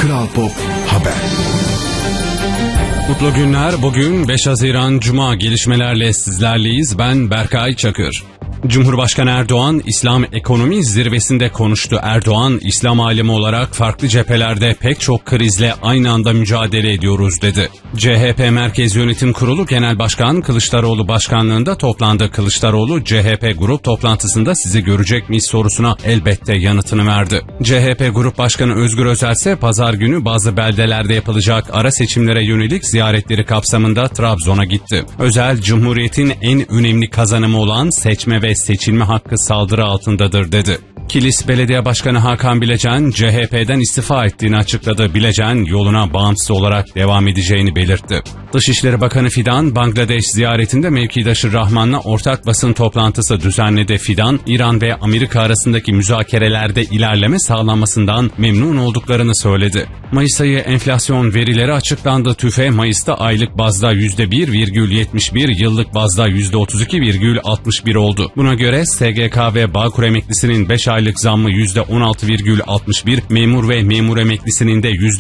Kral Pop Haber. Mutlu günler. Bugün 5 Haziran Cuma, gelişmelerle sizlerleyiz. Ben Berkay Çakır. Cumhurbaşkanı Erdoğan, İslam ekonomi zirvesinde konuştu. Erdoğan, İslam alemi olarak farklı cephelerde pek çok krizle aynı anda mücadele ediyoruz dedi. CHP Merkez Yönetim Kurulu Genel Başkan Kılıçdaroğlu başkanlığında toplandı. Kılıçdaroğlu, CHP grup toplantısında sizi görecek miyiz sorusuna elbette yanıtını verdi. CHP Grup Başkanı Özgür Özel ise pazar günü bazı beldelerde yapılacak ara seçimlere yönelik ziyaretleri kapsamında Trabzon'a gitti. Özel, Cumhuriyet'in en önemli kazanımı olan seçme ve seçilme hakkı saldırı altındadır dedi. Kilis Belediye Başkanı Hakan Bilecen, CHP'den istifa ettiğini açıkladı. Bilecen, yoluna bağımsız olarak devam edeceğini belirtti. Dışişleri Bakanı Fidan, Bangladeş ziyaretinde mevkidaşı Rahman'la ortak basın toplantısı düzenledi. Fidan, İran ve Amerika arasındaki müzakerelerde ilerleme sağlanmasından memnun olduklarını söyledi. Mayıs ayı enflasyon verileri açıklandı. TÜFE, Mayıs'ta aylık bazda %1,71, yıllık bazda %32,61 oldu. Buna göre SGK ve Bağkur emeklisinin 5 aylık zammı %16,61, memur ve memur emeklisinin de